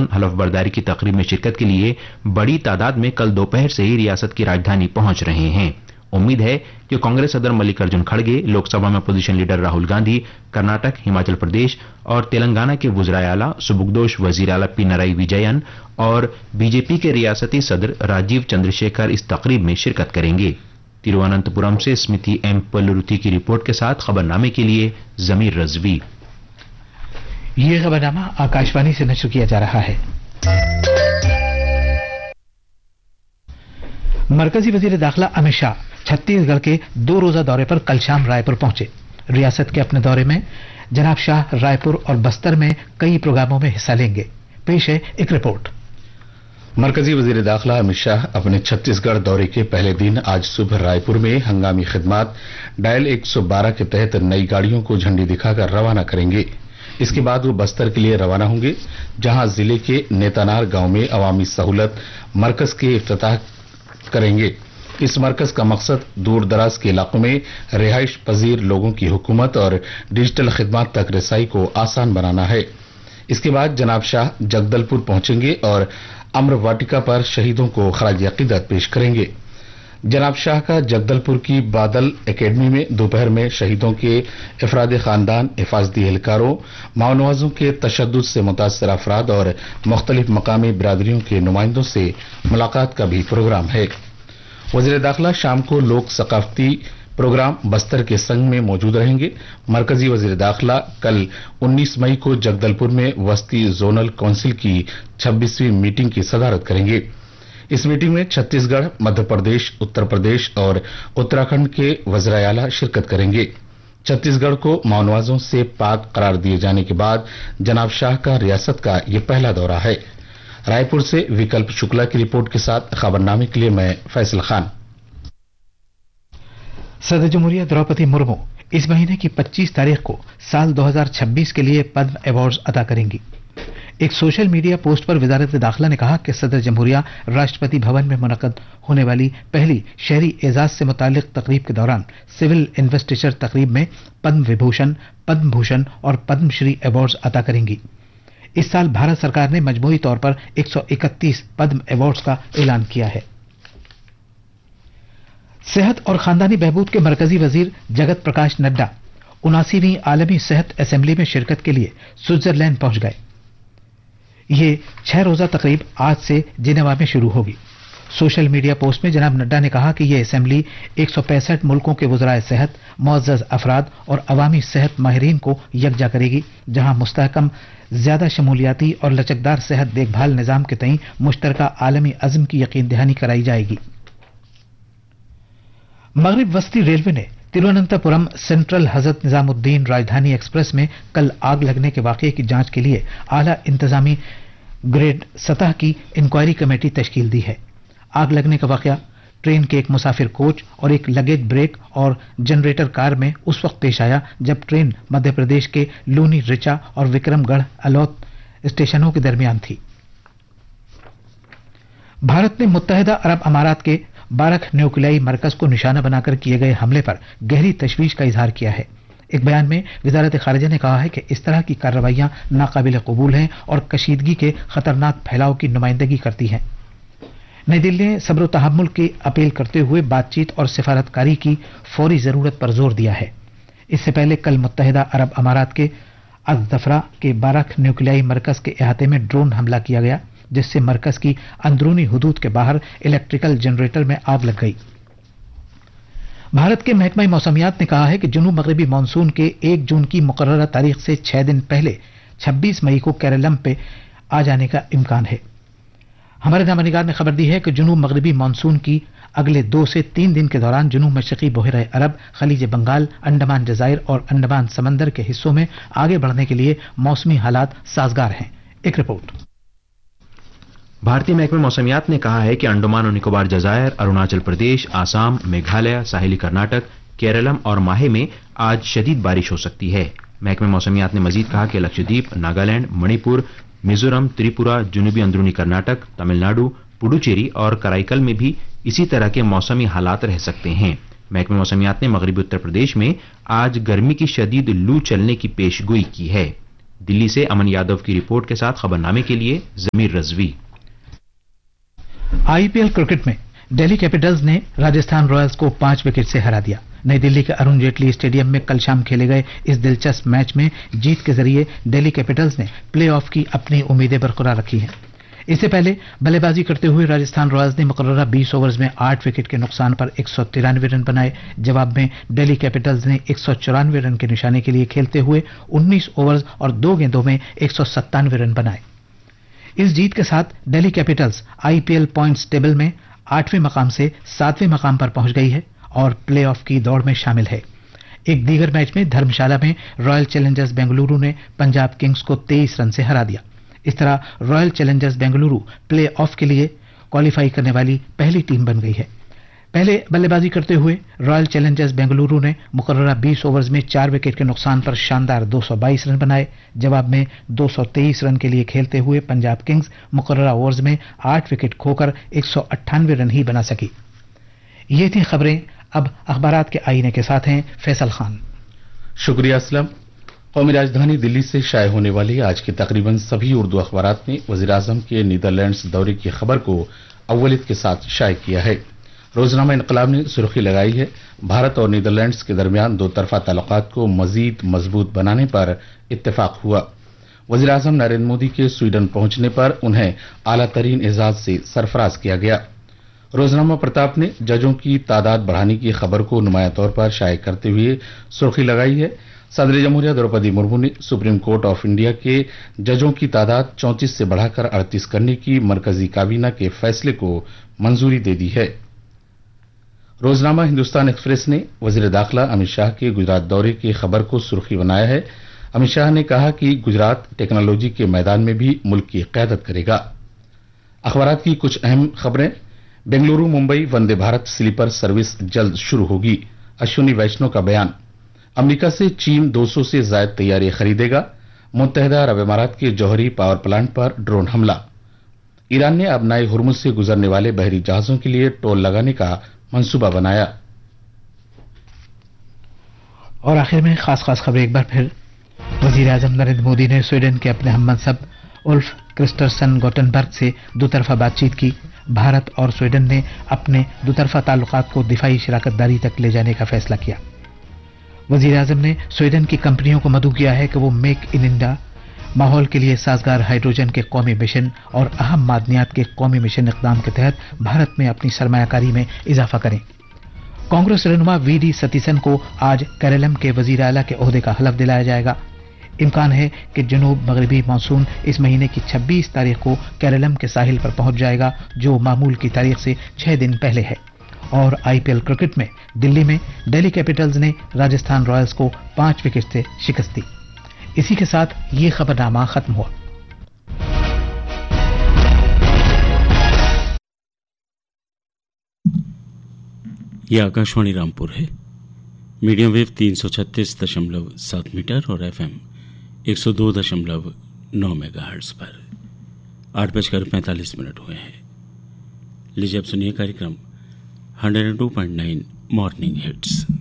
रकन हलफ बर्दारी की तकरीब में शिरकत के लिए बड़ी तादाद में कल दोपहर से ही रियासत की राजधानी पहुंच रहे हैं। उम्मीद है कि कांग्रेस सदर मल्लिकार्जुन खड़गे, लोकसभा में अपोजिशन लीडर राहुल गांधी, कर्नाटक, हिमाचल प्रदेश और तेलंगाना के वुज़राए आला सुबुगदोश वजीर आला पिनराई विजयन और बीजेपी के रियासती सदर राजीव चंद्रशेखर इस तकरीब में शिरकत करेंगे। तिरुवनंतपुरम से स्मृति एम पल्लुरुति की रिपोर्ट के साथ खबरनामे के लिए जमीर रजवी। ये खबरनामा आकाशवाणी से नशर किया जा रहा है। मरकजी वजीर दाखिला अमित शाह छत्तीसगढ़ के 2 रोजा दौरे पर कल शाम रायपुर पहुंचे। रियासत के अपने दौरे में जनाब शाह रायपुर और बस्तर में कई प्रोग्रामों में हिस्सा लेंगे। पेश है एक रिपोर्ट। मरकजी वजीर दाखिला अमित शाह अपने छत्तीसगढ़ दौरे के पहले दिन आज सुबह रायपुर में हंगामी खिदमात डायल 112 के तहत नई गाड़ियों को झंडी दिखाकर रवाना करेंगे। इसके बाद वो बस्तर के लिए रवाना होंगे, जहां जिले के नेतानार गांव में अवामी सहूलत मरकज के इफ्तिताह करेंगे। इस मरकज का मकसद दूर दराज के इलाकों में रिहाइश पजीर लोगों की हुकूमत और डिजिटल खिदमात तक रसाई को आसान बनाना है। इसके बाद जनाब शाह जगदलपुर पहुंचेंगे और अम्र वाटिका पर शहीदों को खराज अकीदत पेश करेंगे। जनाब शाह का जगदलपुर की बादल एकेडमी में दोपहर में शहीदों के अफराद खानदान, हिफाजती एहलकारों, माओनवाजों के तशद्दुद से मुतासर अफराद और मुख्तलिफ मकामी बिरादरियों के नुमाइंदों से मुलाकात का भी प्रोग्राम है। वजीर दाखिला शाम को लोक सकाफती प्रोग्राम बस्तर के संग में मौजूद रहेंगे। मरकजी वजीर दाखिला कल 19 मई को जगदलपुर में वस्ती जोनल काउंसिल की 26वीं मीटिंग की सदारत करेंगे। इस मीटिंग में छत्तीसगढ़, मध्य प्रदेश, उत्तर प्रदेश और उत्तराखंड के वज़राए आला शिरकत करेंगे। छत्तीसगढ़ को माओनवाजों से पाक करार दिए जाने के बाद जनाब शाह का रियासत का यह पहला दौरा है। रायपुर से विकल्प शुक्ला की रिपोर्ट के साथ खबरनामे के लिए मैं फैसल खान। सदर जमहूरिया द्रौपदी मुर्मू इस महीने की 25 तारीख को साल 2026 के लिए पद्म अवार्ड अदा करेंगी। एक सोशल मीडिया पोस्ट पर वजारत दाखिला ने कहा कि सदर जमहूरिया राष्ट्रपति भवन में मुनक्कद होने वाली पहली शहरी एजाज से मुतालिक तकरीब के दौरान सिविल इन्वेस्टिचर तकरीब में पद्म विभूषण, पद्म भूषण और पद्मश्री अवार्ड अदा करेंगी। इस साल भारत सरकार ने मजमूई तौर पर 131 पद्म अवार्ड्स का ऐलान किया है। सेहत और खानदानी बहबूद के मरकजी वजीर जगत प्रकाश नड्डा 79वीं आलमी सेहत असेंबली में शिरकत के लिए स्विट्जरलैंड पहुंच गए। ये 6 रोजा तकरीब आज से जिनेवा में शुरू होगी। सोशल मीडिया पोस्ट में जनाब नड्डा ने कहा कि यह असेंबली 165 मुल्कों के वज़राए सेहत, मुअज़्ज़ज़ अफराद और अवामी सेहत माहिरीन को यकजा करेगी, जहां मुस्तहकम, ज्यादा शमूलियाती और लचकदार सेहत देखभाल निजाम के तईं मुश्तरका आलमी अज़्म की यकीन दहानी कराई जाएगी। मगरिब वस्ती रेलवे ने तिरुवनंतपुरम सेंट्रल हजरत निजामुद्दीन राजधानी एक्सप्रेस में कल आग लगने के वाकये की जांच के लिए आला इंतजामी ग्रेड सतह की इंक्वायरी कमेटी तश्कील दी है। आग लगने का वाकया ट्रेन के एक मुसाफिर कोच और एक लगेज ब्रेक और जनरेटर कार में उस वक्त पेश आया जब ट्रेन मध्य प्रदेश के लूनी, रिचा और विक्रमगढ़ अलौत स्टेशनों के दरमियान थी। भारत ने मुत्तहिदा अरब अमारात के बारख न्यूक्लियाई मरकज को निशाना बनाकर किए गए हमले पर गहरी तशवीश का इजहार किया है। एक बयान में वजारत खारिजा ने कहा है कि इस तरह की कार्रवाइयां नाकाबिल कबूल हैं और कशीदगी के खतरनाक फैलाव की नुमाइंदगी करती हैं। नई दिल्ली ने सब्र तहम्मुल की अपील करते हुए बातचीत और सिफारतकारी की फौरी जरूरत पर जोर दिया है। इससे पहले कल मुत्तहिदा अरब अमारात के अज़दफरा के बारख न्यूक्लियाई मरकज के अहाते में ड्रोन हमला किया गया, जिससे मरकज की अंदरूनी हुदूद के बाहर इलेक्ट्रिकल जनरेटर में आग लग गई। भारत के महकमा मौसमियात ने कहा है कि जुनूब मगरबी मानसून के 1 जून की मुकर्ररा तारीख से 6 दिन पहले 26 मई को केरलम पे आ जाने का इम्कान है। हमारे नामनिगार ने खबर दी है कि जुनूब मगरबी मानसून की अगले 2 से 3 दिन के दौरान जुनूब मशरकी बहरे अरब, खलीज बंगाल, अंडमान जजायर और अंडमान समंदर के हिस्सों में आगे बढ़ने के लिए मौसमी हालात साजगार हैं। एक रिपोर्ट। भारतीय महकमे मौसमियात ने कहा है कि अंडमान और निकोबार जजायर, अरुणाचल प्रदेश, आसाम, मेघालय, साहिली कर्नाटक, केरलम और माहे में आज शदीद बारिश हो सकती है। महकमे मौसमियात ने मजीद कहा कि लक्षद्वीप, नागालैंड, मणिपुर, मिजोरम, त्रिपुरा, जुनूबी अंदरूनी कर्नाटक, तमिलनाडु, पुडुचेरी और कराईकल में भी इसी तरह के मौसमी हालात रह सकते हैं। महकमे मौसमियात ने मगरबी उत्तर प्रदेश में आज गर्मी की शदीद लू चलने की पेशगोई की है। दिल्ली से अमन यादव की रिपोर्ट के साथ खबरनामे के लिए जमीर रजवी। आईपीएल क्रिकेट में दिल्ली कैपिटल्स ने राजस्थान रॉयल्स को 5 विकेट से हरा दिया। नई दिल्ली के अरुण जेटली स्टेडियम में कल शाम खेले गए इस दिलचस्प मैच में जीत के जरिए दिल्ली कैपिटल्स ने प्लेऑफ की अपनी उम्मीदें बरकरार रखी हैं। इससे पहले बल्लेबाजी करते हुए राजस्थान रॉयल्स ने मुकर्ररा 20 ओवर्स में 8 विकेट के नुकसान पर 193 रन बनाए। जवाब में दिल्ली कैपिटल्स ने 194 रन के निशाने के लिए खेलते हुए 19 ओवर्स और 2 गेंदों में 197 रन बनाए। इस जीत के साथ Delhi Capitals IPL points table में 8वें मकाम से 7वें मकाम पर पहुंच गई है और प्लेऑफ की दौड़ में शामिल है। एक दीगर मैच में धर्मशाला में रॉयल चैलेंजर्स बेंगलुरु ने पंजाब किंग्स को 23 रन से हरा दिया। इस तरह royal Challengers Bengaluru play of के लिए क्वालिफाई करने वाली पहली टीम बन गई है। पहले बल्लेबाजी करते हुए रॉयल चैलेंजर्स बेंगलुरु ने मुकर्ररा 20 ओवर्स में 4 विकेट के नुकसान पर शानदार 222 रन बनाए। जवाब में 223 रन के लिए खेलते हुए पंजाब किंग्स मुकर्ररा ओवर्स में 8 विकेट खोकर 198 रन ही बना सकी। ये थी खबरें। अब अखबारात के आईने के साथ हैं फैसल खान। शुक्रिया असलम। कौमी राजधानी दिल्ली से शाये होने वाली आज की तकरीबन सभी उर्दू अखबारात ने वजीर आजम के नीदरलैंड्स दौरे की खबर को अव्वलियत के साथ शाये किया है। रोजनामा इनकलाब ने सुर्खी लगाई है, भारत और नीदरलैंड्स के दरमियान दो तरफा ताल्लुकात को मजीद मजबूत बनाने पर इत्तेफाक हुआ। वजीर आजम नरेंद्र मोदी के स्वीडन पहुंचने पर उन्हें आला तरीन एजाज से सरफराज किया गया। रोजनामा प्रताप ने जजों की तादाद बढ़ाने की खबर को नुमाया तौर पर शाये करते हुए सुर्खी लगाई है, सदर जमहूरिया द्रौपदी मुर्मू ने सुप्रीम कोर्ट ऑफ इंडिया के जजों की तादाद 34 से बढ़ाकर 38 करने की मरकजी काबीना के फैसले को मंजूरी दे दी है। रोजनामा हिंदुस्तान एक्सप्रेस ने वजीर दाखिला अमित शाह के गुजरात दौरे की खबर को सुर्खी बनाया है। अमित शाह ने कहा कि गुजरात टेक्नोलॉजी के मैदान में भी मुल्क की क़यादत करेगा। अखबारात की कुछ अहम खबरें। बेंगलुरु मुंबई वंदे भारत स्लीपर सर्विस जल्द शुरू होगी, अश्विनी वैष्णव का बयान। अमेरिका से चीन 200 से ज्यादा तैयारी खरीदेगा। मुत्तहिदा अरब अमारात के जौहरी पावर प्लांट पर ड्रोन हमला। ईरान ने अब नए हुर्मुज से गुजरने वाले बहरी जहाजों के लिए टोल लगाने का मंसूबा बनाया। और आखिर में खास खबरें एक बार फिर। वजीर आजम नरेंद्र मोदी ने स्वीडन के अपने हममनसब उल्फ क्रिस्टरसन गोटेनबर्ग से दोतरफा बातचीत की। भारत और स्वीडन ने अपने दोतरफा ताल्लुकात को दिफाई शराकतदारी तक ले जाने का फैसला किया। वजीर आजम ने स्वीडन की कंपनियों को मदऊ किया है कि वो मेक इन इंडिया, माहौल के लिए साजगार हाइड्रोजन के कौमी मिशन और अहम मादनियात के कौमी मिशन इक़दाम के तहत भारत में अपनी सरमायाकारी में इजाफा करें। कांग्रेस रहनुमा वीडी सतीसन को आज केरलम के वजीर आला के ओहदे का हलफ दिलाया जाएगा। इम्कान है कि जनूब मगरबी मानसून इस महीने की 26 तारीख को केरलम के साहिल पर पहुंच जाएगा, जो मामूल की तारीख से 6 दिन पहले है। और आईपीएल क्रिकेट में दिल्ली में दिल्ली कैपिटल्स ने राजस्थान रॉयल्स को 5 विकेट से शिकस्त दी। इसी के साथ ये खबरनामा खत्म हुआ। यह आकाशवाणी रामपुर है। मीडियम वेव 336.7 मीटर और एफएम 102.9 मेगाहर्ट्ज पर 8:45 हुए हैं। लीजिए अब सुनिए कार्यक्रम 102.9 मॉर्निंग हिट्स।